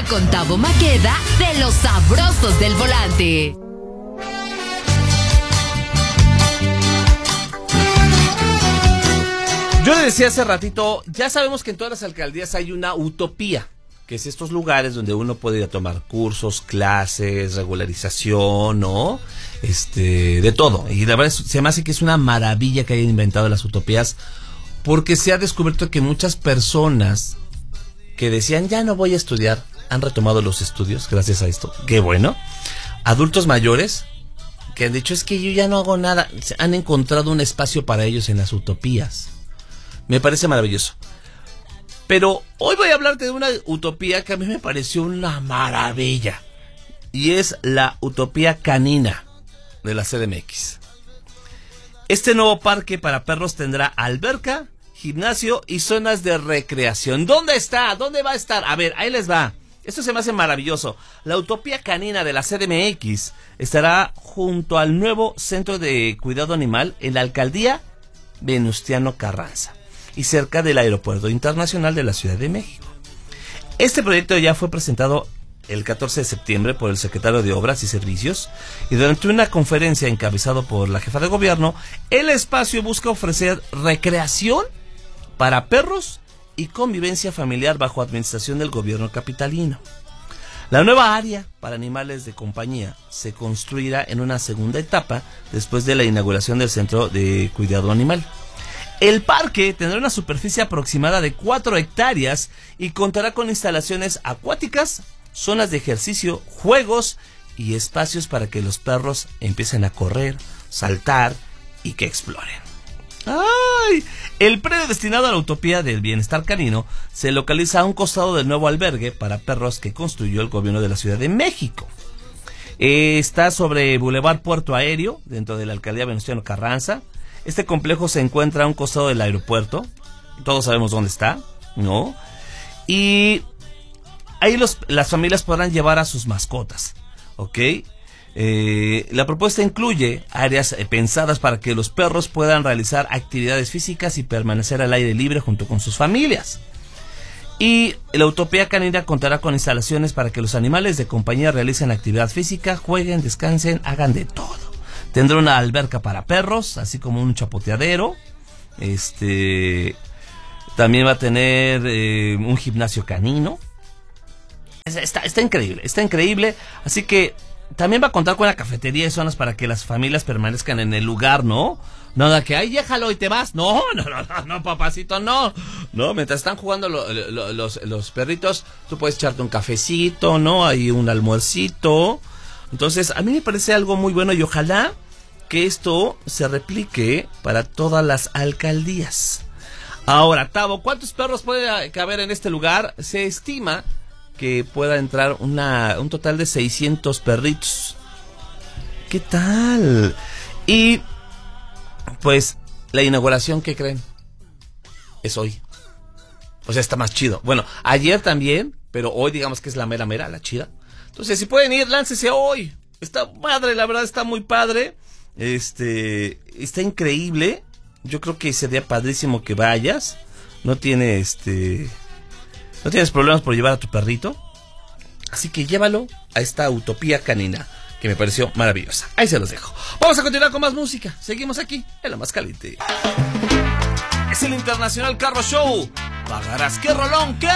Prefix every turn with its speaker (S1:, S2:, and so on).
S1: con Tavo Maqueda de Los Sabrosos del Volante.
S2: Yo le decía hace ratito, ya sabemos que en todas las alcaldías hay una utopía, que es estos lugares donde uno puede ir a tomar cursos, clases, regularización, ¿no? De todo. Y la verdad se me hace que es una maravilla que hayan inventado las utopías, porque se ha descubierto que muchas personas que decían, ya no voy a estudiar, han retomado los estudios gracias a esto. Qué bueno. Adultos mayores que han dicho, es que yo ya no hago nada, han encontrado un espacio para ellos en las utopías. Me parece maravilloso. Pero hoy voy a hablarte de una utopía que a mí me pareció una maravilla. Y es la utopía canina de la CDMX. Este nuevo parque para perros tendrá alberca, gimnasio y zonas de recreación. ¿Dónde está? ¿Dónde va a estar? A ver, ahí les va. Esto se me hace maravilloso. La utopía canina de la CDMX estará junto al nuevo Centro de Cuidado Animal en la alcaldía Venustiano Carranza y cerca del Aeropuerto Internacional de la Ciudad de México. Este proyecto ya fue presentado el 14 de septiembre por el secretario de Obras y Servicios, y durante una conferencia encabezado por la jefa de gobierno, el espacio busca ofrecer recreación para perros y convivencia familiar bajo administración del gobierno capitalino. La nueva área para animales de compañía se construirá en una segunda etapa después de la inauguración del Centro de Cuidado Animal. El parque tendrá una superficie aproximada de 4 hectáreas y contará con instalaciones acuáticas, zonas de ejercicio, juegos y espacios para que los perros empiecen a correr, saltar y que exploren. ¡Ay! El predio destinado a la utopía del bienestar canino se localiza a un costado del nuevo albergue para perros que construyó el gobierno de la Ciudad de México. Está sobre Boulevard Puerto Aéreo, dentro de la alcaldía Venustiano Carranza. Este complejo se encuentra a un costado del aeropuerto. Todos sabemos dónde está, ¿no? Y ahí las familias podrán llevar a sus mascotas, ¿ok? La propuesta incluye áreas pensadas para que los perros puedan realizar actividades físicas y permanecer al aire libre junto con sus familias. Y la utopía canina contará con instalaciones para que los animales de compañía realicen actividad física, jueguen, descansen, hagan de todo. Tendrá una alberca para perros, así como un chapoteadero. También va a tener un gimnasio canino. Está increíble. Así que también va a contar con una cafetería y zonas para que las familias permanezcan en el lugar, ¿no? Nada que, ay, déjalo y te vas. No, papacito, no. No, mientras están jugando los perritos, tú puedes echarte un cafecito, ¿no? Hay un almuercito. Entonces, a mí me parece algo muy bueno y ojalá que esto se replique para todas las alcaldías. Ahora, Tavo, ¿cuántos perros puede caber en este lugar? Se estima que pueda entrar un total de 600 perritos. ¿Qué tal? Y pues la inauguración, ¿qué creen? Es hoy. O sea, está más chido. Bueno, ayer también, pero hoy digamos que es la mera, la chida. Entonces, si pueden ir, láncese hoy. Está padre, la verdad está muy padre. Está increíble. Yo creo que sería padrísimo que vayas. No tienes problemas por llevar a tu perrito. Así que llévalo a esta utopía canina, que me pareció maravillosa. Ahí se los dejo. Vamos a continuar con más música. Seguimos aquí en La Más Caliente. Es el Internacional Carro Show. Pagarás. ¡Qué rolón! ¡Qué